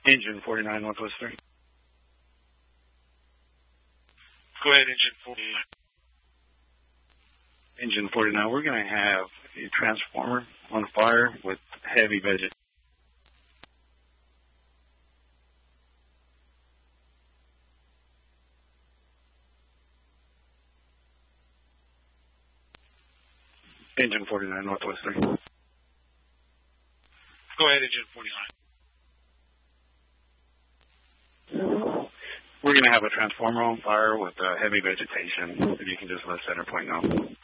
Engine 49 Northwest 3. Go ahead, Engine 49. Engine 49, we're going to have a transformer on fire with heavy vegetation. Engine 49 Northwest 3. Go ahead, Engine 49. We're going to have a transformer on fire with heavy vegetation. If you can just let center point know.